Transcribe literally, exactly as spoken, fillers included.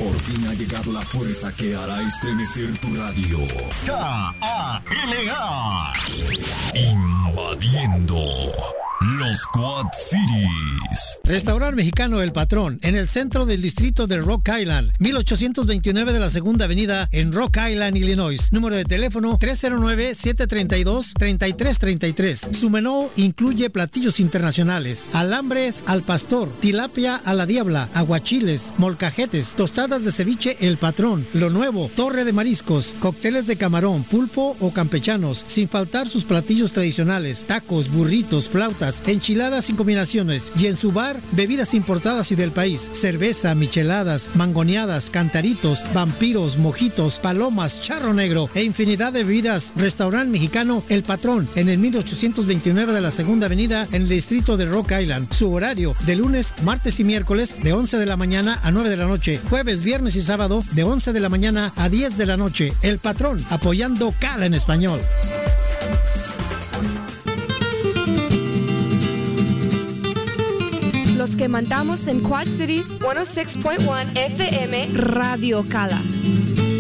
Por fin ha llegado la fuerza que hará estremecer tu radio. K A L A. Invadiendo los Quad Cities. Restaurante Mexicano El Patrón, en el centro del distrito de Rock Island, mil ochocientos veintinueve de la Segunda Avenida en Rock Island, Illinois. Número de teléfono tres cero nueve, siete tres dos, tres tres tres tres. Su menú incluye platillos internacionales, alambres al pastor, tilapia a la diabla, aguachiles, molcajetes, tostadas de ceviche El Patrón, lo nuevo, torre de mariscos, cócteles de camarón, pulpo o campechanos, sin faltar sus platillos tradicionales, tacos, burritos, flautas, enchiladas sin combinaciones, y en su bar, bebidas importadas y del país, cerveza, micheladas, mangoneadas, cantaritos, vampiros, mojitos, palomas, charro negro e infinidad de bebidas. Restaurante Mexicano El Patrón, en el mil ochocientos veintinueve de la Segunda Avenida, en el distrito de Rock Island. Su horario, de lunes, martes y miércoles, de once de la mañana a nueve de la noche, jueves, viernes y sábado, de once de la mañana a diez de la noche. El Patrón, apoyando Cala en español. Los que mandamos en Quad Cities ciento seis punto uno F M Radio Cala.